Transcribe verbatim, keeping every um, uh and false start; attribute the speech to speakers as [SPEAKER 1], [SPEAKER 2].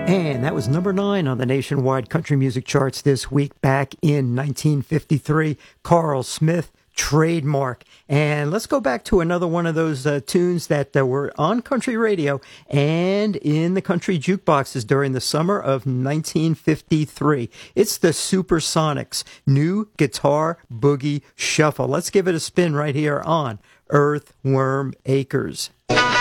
[SPEAKER 1] And that was number nine on the nationwide country music charts this week back in nineteen fifty-three. Carl Smith, Trademark. And let's go back to another one of those uh, tunes that uh, were on country radio and in the country jukeboxes during the summer of nineteen fifty-three. It's the Supersonics, New Guitar Boogie Shuffle. Let's give it a spin right here on Earthworm Acres.